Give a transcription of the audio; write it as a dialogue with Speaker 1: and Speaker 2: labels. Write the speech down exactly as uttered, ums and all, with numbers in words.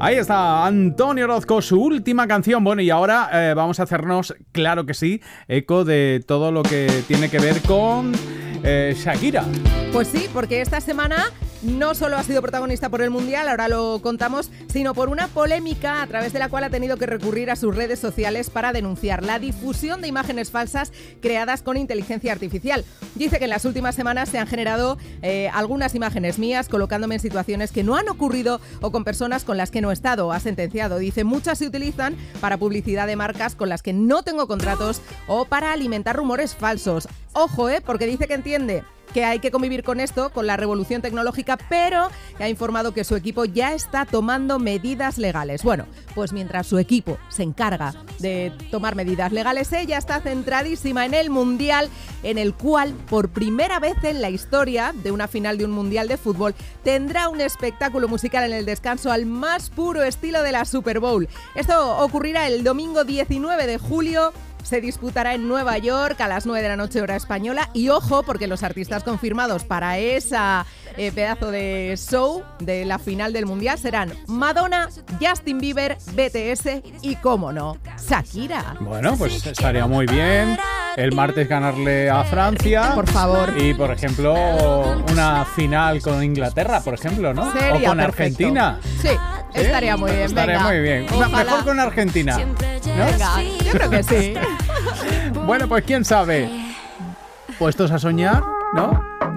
Speaker 1: Ahí está Antonio Orozco, su última canción. Bueno, y ahora eh, vamos a hacernos, claro que sí, eco de todo lo que tiene que ver con eh, Shakira.
Speaker 2: Pues sí, porque esta semana no solo ha sido protagonista por el Mundial, ahora lo contamos, sino por una polémica a través de la cual ha tenido que recurrir a sus redes sociales para denunciar la difusión de imágenes falsas creadas con inteligencia artificial. Dice que en las últimas semanas se han generado eh, algunas imágenes mías colocándome en situaciones que no han ocurrido o con personas con las que no he estado, ha sentenciado. Dice, muchas se utilizan para publicidad de marcas con las que no tengo contratos o para alimentar rumores falsos. Ojo, eh, porque dice que entiende que hay que convivir con esto, con la revolución tecnológica, pero ha informado que su equipo ya está tomando medidas legales. Bueno, pues mientras su equipo se encarga de tomar medidas legales, ella está centradísima en el Mundial, en el cual, por primera vez en la historia de una final de un Mundial de fútbol, tendrá un espectáculo musical en el descanso al más puro estilo de la Super Bowl. Esto ocurrirá el domingo diecinueve de julio. Se disputará en Nueva York a las nueve de la noche hora española y ojo porque los artistas confirmados para esa eh, pedazo de show de la final del Mundial serán Madonna, Justin Bieber, B T S y, cómo no, Shakira.
Speaker 1: Bueno, pues estaría muy bien el martes ganarle a Francia.
Speaker 2: Por favor.
Speaker 1: Y, por ejemplo, una final con Inglaterra, por ejemplo, ¿no?
Speaker 2: Sería
Speaker 1: o con
Speaker 2: perfecto.
Speaker 1: Argentina.
Speaker 2: Sí,
Speaker 1: ¿Sí?
Speaker 2: estaría muy bien.
Speaker 1: Estaría
Speaker 2: venga.
Speaker 1: muy bien.
Speaker 2: Ojalá.
Speaker 1: Mejor con Argentina, ¿no?
Speaker 2: Venga, yo creo que sí.
Speaker 1: Bueno, pues quién sabe. Puestos a soñar, ¿no?